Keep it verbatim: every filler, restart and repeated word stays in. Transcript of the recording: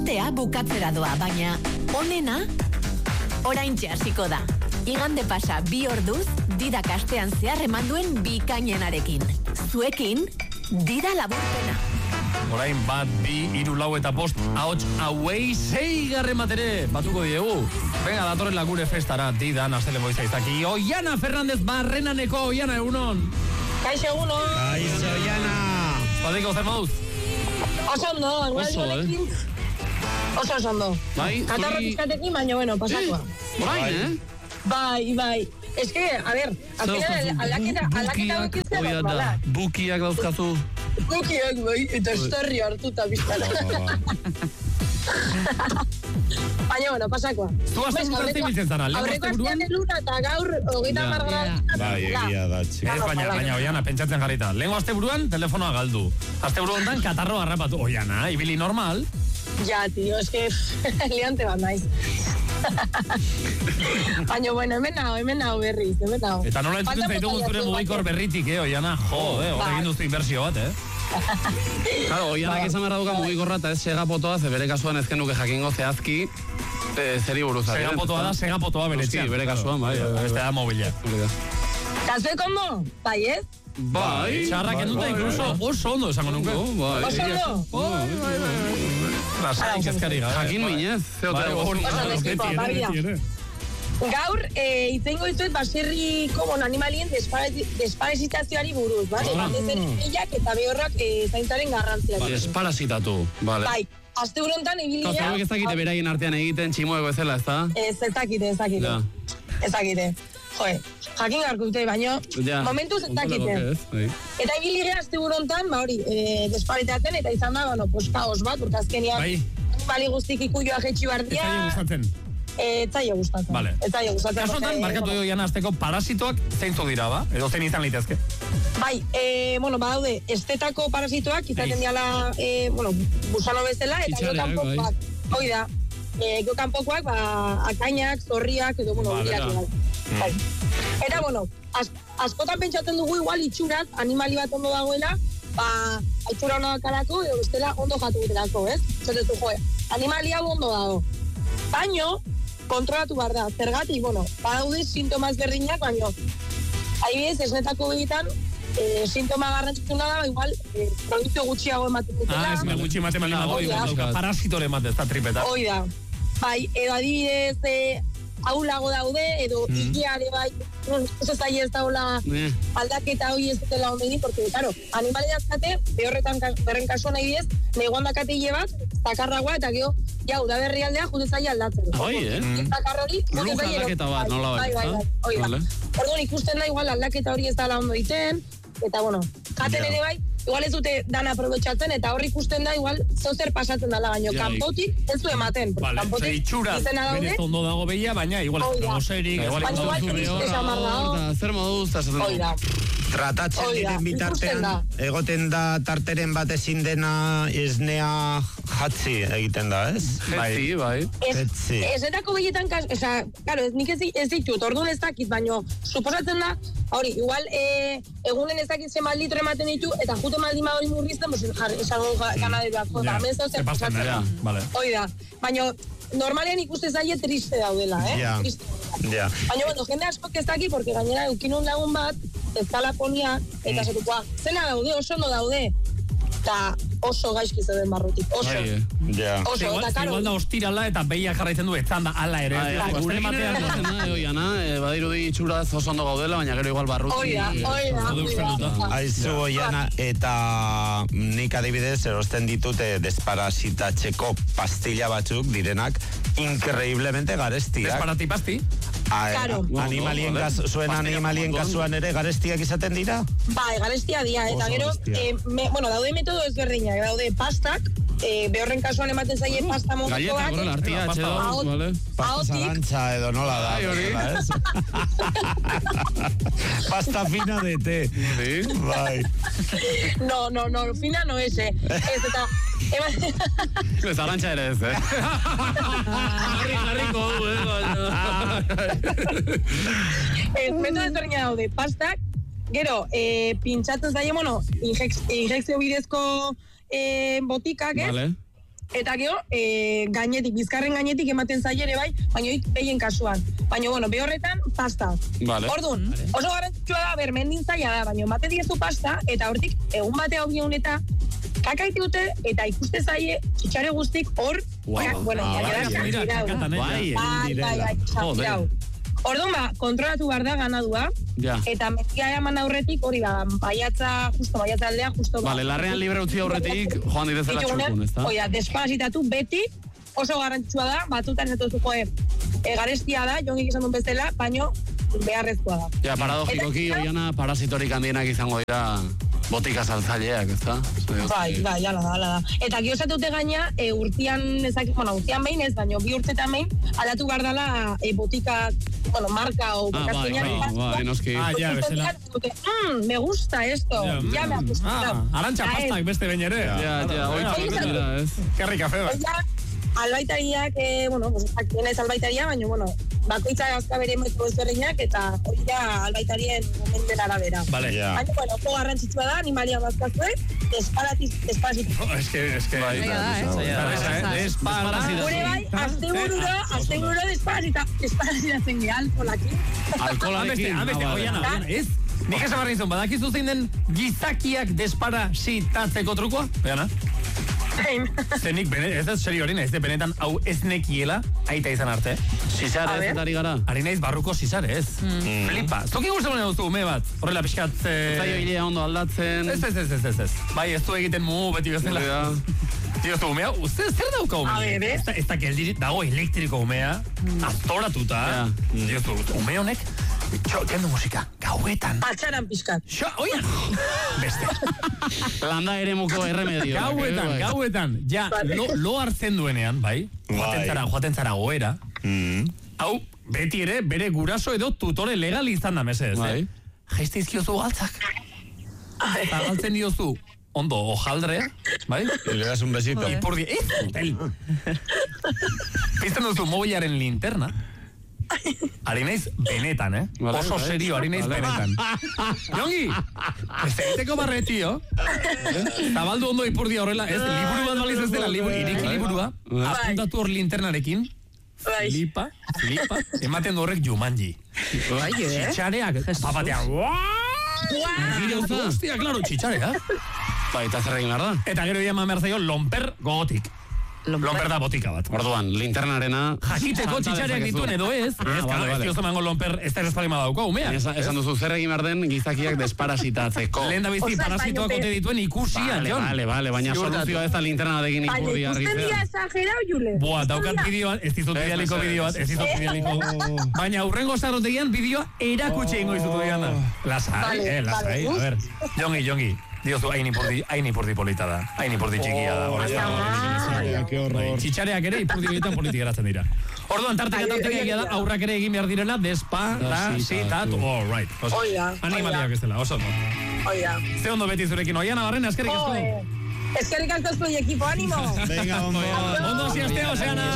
Astea bukatzera doa, baina onena oraintxe hasiko da. Igande pasa bi orduz, Didak astean zehar eman duen bikainenarekin. Zuekin, Dida laburpena. Orain bat, bi, hiru, lau eta bost, ahots hauei seigarren batere batuko diegu. Venga, datorren lagure festara, Dida, Nastele Moiza izaki. Oiana Fernandez Barrenaneko, Oiana, egunon. Kaixo, egunon. Kaixo, Oiana. Badiko, zer moduz? Oso ondo, Oso, eh? Oso oso ondo. Bai, Katarro pizkatekin, baina, bueno, pasakoa. Bai, eh? Bai, bai. Es que, a ver, al final, aldaketa, aldaketa gukizia normala. Bukiak dauzkazu. Bukiak, bai, eta estorri hartuta biztara. Baina, bueno, pasakoa. Tu azte buruzazte ibiltzen zara, lehen aurreko azte buruan? astean eluna eta gaur hogeita hamar gradu. Bai, egia da, txik. Ez, baina, baina, Oiana, pentsatzen jarrita. Lehen azte buruan, telefonoa galdu. Azte buruan dan, katarro harrapatu. Oiana, ibili normal. Ja, tío, es que liante bat naiz. Baina, bueno, hemen hau, hemen hau berriz, hemen hau. Eta nola entzuten zaitugun zure mugikor berritik, eh, Oiana? Jo, eh, hor egin duztu inbertsio bat, eh? Claro, Oianak izan behar dauka mugikorra eta ez segapotoa, ze bere kasuan ezken nuke jakingo zehazki eh, zeri buruzak. Segapotoa da, segapotoa bere txan. Bere kasuan, bai. Beste da mobila. Eta zuek ondo? Bai, ez? Bai. Txarrak enduta, incluso oso ondo esango nuke. Bai. Oso ondo? Bai, bai, bai. Lasai, kezkari gabe. Jakin minez. Bai, hori. Oso dezkipo, barria. Gaur, eh, itzengo dituet baserri komon animalien desparasitazioari buruz, bai? Batez ere hilak eta behorrak eh, zaintzaren garrantzia. Desparasitatu, bale. Bai, aste burontan ibilia... Kauza, ez dakite beraien artean egiten tximoeko ezela, ez da? Ez, ez dakite, ez dakite. Ja. Ez dakite. Joe, jakin garko dute, baina Ja, momentuz ez dakite. ez, bai. Eta ibilia aste burontan, ba hori, eh, desparitatzen eta izan da, bueno, pues kaos bat, urte azkenian Bai. animali guztik ikuioa jetxi Ez bardia. zaio gustatzen. Ez zaio gustatzen. Vale. Ez zaio gustatzen. Kasu honetan, porque, markatu bueno, edo Oiana azteko parasitoak zeintzuk dira, ba? Edo zein izan litezke. Bai, eh, bueno, badaude, estetako parasitoak, izaten diala, eh, bueno, gusano bezala, eta Txitxareak, geokanpokoak, hoi da, eh, geokanpokoak, ba, akainak, zorriak, edo, bueno, Vale, birak, da. bai. Bai. Eta, bueno, az, askotan pentsatzen dugu igual itxuraz, animali bat ondo dagoela, ba, itxura ondo dakalako, edo bestela ondo jatu gutelako, ez? Zatezu, joe, animali hau ondo dago. Baino, kontrolatu behar da, zergatik, bueno, badaude sintomaz berdinak, baino, adibidez, esnetako begietan, eh, sintoma garrantzitsuna da, igual, eh, produktu gutxiago ematen dutela. Ah, ez me gutxi ematen bali mago, Hoi da. dauka parasitore emate, ez da tripeta. Hoi da. Bai, edo adibidez, eh, aulago daude, edo mm. ikiare bai, ez ez ahi ez daula Eh. aldaketa hoi ez dutela ondo egin, porque, claro, animali dazkate, behorretan berren kasuan adibidez, neguan dakate hile bat, zakarragoa, eta gero, jau, da berri aldea, jute zaila aldatzen. Bai, eh? Zakar hori, jute Luk zaila. aldaketa bat, nola bai, Bai, bai, bai, ezta? hoi da. Vale. Orduan ikusten da, igual, aldaketa hori ez dala ondo egiten, eta, bueno, jaten ere bai, igual ez dute dan aprobetxatzen, eta horri ikusten da, igual, zozer pasatzen dala, baino, Ja, kanpotik ez du ematen. porque Vale, kanpotik ze itxuraz, izena daude, berez ondo dago behia, baina igual Hoi ez da. dago serik, igual Baina igual ez triste dago samar dago. Eta zer moduz, eta esaten hoi da. Tratatzen Hoi da, diren bitartean, ikusten da. egoten da tarteren bat ezin dena esnea jatzi egiten da, ez? Jetzi, bai. Ez, Etzi. ezetako behietan, kas, oza, claro, ez, nik ez, ez ditut, orduan ez dakit, baino, suposatzen da, hori, igual, e, egunen ez dakit zenbat litro ematen ditu, eta jute maldima hori murrizten, pues, jarri, esango ganaderoak, Ja, ja, hemen zauzer se pasan, pasatzen. ja, vale. Hoi da, baino, normalean ikuste zaie triste daudela, eh? Ja. Triste daudela. Ja. Baina, bueno, jende askok ez daki, porque gainera eukinun lagun bat, ez dala ponia, eta Mm. zetukoa, zena daude, oso ondo daude, eta oso gaizki zeuden barrutik, oso. Bai, eh? Ja. Oso, Igual, eta karo, igual da ostirala eta behia jarraitzen du etzan da ala ere. Bai, Gure gurekin batean ere gertatzen da, Oiana, eh, badirudi itxuraz oso ondo gaudela, baina gero igual barruti. hoi da, hoi da, Oso hoi da. deuskalduta. Aizu, Oiana, eta nik adibidez erosten ditute desparasitatzeko pastilla batzuk direnak increíblemente garestiak. Desparati pasti. A- Claro. Animalien Bueno, kasu, zuen Pastilla animalien moduan. kasuan ere garestiak izaten dira? Bai, garestia dia, eta Oso gero, garestia. eh, me, bueno, daude metodo ezberdinak, daude pastak, eh, behorren kasuan ematen zaie pasta Galleta, modukoak, gorela, artia, Pasta etxe bat. dauz, vale? Pasta ahotik, zarantza edo nola da. Bai, hori. nola, ez? Pasta fina de té. Sí. Bai. no, no, no, fina no es, eh. Ez, eta, ema, Ez arantxa ere ez, eh? Jarri, jarriko du, eh? baina. ez, metodo ezberdinak daude, pastak, gero, eh, pintxatzen zaie, bueno, injekzio bidezko eh, botikak, ez? Vale. eta gero, e, gainetik, bizkarren gainetik ematen zaie ere bai, baina hit behien kasuan. Baina, bueno, behorretan, pasta. Vale. Orduan, vale. Oso garrantzitsua da, bermendin zaila da, baina ematen diezu pasta, eta hortik, egun batea hori eta kakaiti dute, eta ikuste zaie, txitxare guztik hor, Wow. bueno, Ah, baina bai, da, mira, irau. kakatan, eh? Bai, Bai, bai, bai, Joder. irau. Orduan, ba, kontrolatu behar da ganadua, Ja. eta metia eman aurretik, hori ba, baiatza, justo, baiatza aldea, justo ba. Vale, larrean libre utzi aurretik, joan ditezela txukun, ez da? Oia, desparasitatu beti, oso garrantzitsua da, batutan ez duzu, joe, e, garestia da, jongik esan duen bezala, baino beharrezkoa da. Ja, paradogikoki, Eta- oiana, parasitorik handienak izango dira botika saltzaileak, ez da? Bai, bai, ala da, ala da. Eta giozatute gaina, e, urtean, ezak, bueno, urtean behin ez, baino bi urtetan behin, aldatu behar dela e, botika, bueno, marka o Ah, bai, bai, bai, noski. Ah, ja, bezala. Mm, me gusta esto, ya me ha gustado. Ah, arantxa Ja, ez. pastak beste behin ere. Ja, ja, oitzu Oiga, dira, ez? Kerri kafe bat. Oia, albaitariak, eh, bueno, pues, akien ez albaitaria, baina, bueno, bakoitza azka bere moiko ezberdinak, eta hori da albaitarien momenten arabera. Vale, ja. Baina, bueno, oso garrantzitsua da, animalia bazkazue, desparatiz, desparatiz. Oh, es que, es que... Bai, Zaila da, eh? zaila da. Zaila, eh? Despara. Gure bai, azte bururo, Ah, azte bururo desparazita, desparazitazen geha alkoholaki. Alkoholarekin. Ameste, ah, vale. oiana, oiana, ez? Nik esan barra izan, badakizu zein den gizakiak desparasitatzeko trukoa? Oiana? Zenik, bene, ez da serio hori, ez de benetan hau ez nekiela, aita izan arte. Sisar A ez ver. eta ari gara. Ari naiz barruko zizare, ez? Flipa. Zuk ikusten honen duzu, ume bat? Horrela pixkat... eh, Zaio hilea ondo aldatzen. Ez, ez, ez, ez, ez, ez. Bai, ez du egiten mu beti bezala. Hori da. Tio, zu umea, uste zer dauka umea? A ver, eh? Ez da, ez da geldirik, dago elektriko umea, aztoratuta. Ja. Tio, zu, ume honek, txo, kendu musika, gauetan. Patxaran pixkat. Xo, oian! Beste. Landa ere muko erremedio. Gauetan, gauetan, ja, lo, lo hartzen duenean, bai? Joaten Bai. zara, joaten zara goera. Mm. Hau, beti ere, bere guraso edo tutore legal izan da mesedez, Bai. eh? Jaizte izkiozu galtzak. Eta galtzen diozu, ondo, ojaldrea, bai? Y le das un besito. Ipurdi, ez, hotel. Pizten duzu mobilaren linterna. Ari naiz benetan, eh? Vale, Oso vale. serio, ari naiz Vale. benetan. Jongi, ez egiteko barre, tio. Zabaldu ondo ipurdia horrela, ez? Liburu bat baliz ez dela, liburu, ireki liburua. Bai. Apuntatu hor linternarekin. Bai. Flipa, flipa. Ematen du horrek Jumanji. Bai, eh? Txitxareak, papatean. Gire uzu, hostia, klaro, txitxareak. Bai, eta zer egin behar da? Eta gero ia mamer zaio, lomper gogotik. Lomper da botika bat. Orduan, linternarena... Jakiteko salta txitxareak dezakezu. dituen edo ez. Ah, Ez, vale, claro, ez vale. diozu emango lomper, ez da espalima dauko, umea. Esan, esan duzu, zer egin behar den gizakiak desparasitatzeko. Lehen da bizi Osea, parasitoak baino ote dituen ikusian, Vale, Jon. vale, vale, baina Ziurtatu. soluzioa ez da linterna batekin Baina, ipurdi ikusten dira harritzea. exagerau, Jule. Boa, daukat bideoa, ez dizut Ez, bidaliko ez, bideo bat, ez dizut ez. bidaliko. Baina aurrengo zarrotegian bideoa erakutxe ingo izutu diana. Lasai, Vale, eh, lasai. vale. A ver, Jongi, Jongi. Diozu, hain ipurdi, hain ipurdi polita da. Hain ipurdi txikia da. Hor ez dago. Qué Bai, txitxareak ere ipurdi egiten politik geratzen dira. Orduan, tarteka Bai, tarteka hori egia da, da. aurrak ere egin behar direla, despa, da, sitatu. All right. Oso. Hoi da, hoi Animaliak da. ez dela, oso ondo. Oida. Ze ondo beti zurekin, oian abarren, eskerrik asko. Eskerrik asko zuen equipo, ánimo. Venga, ondo. Ondo, si astea, Oseana.